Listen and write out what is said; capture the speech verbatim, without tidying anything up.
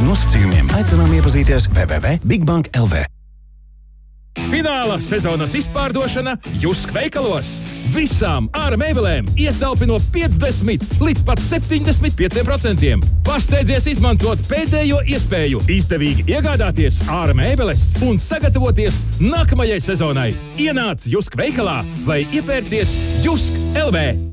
nosacījumiem aicinām iepazīties w w w punkt bigbank punkt l v. Fināla sezonas izpārdošana Jusk veikalos. Visām ārā mēbelēm ietaupi no piecdesmit līdz pat septiņdesmit pieciem procentiem. Pasteidzies izmantot pēdējo iespēju izdevīgi iegādāties ārā mēbeles un sagatavoties nākamajai sezonai. Ienāc Jusk veikalā vai iepērcies Jusk L V.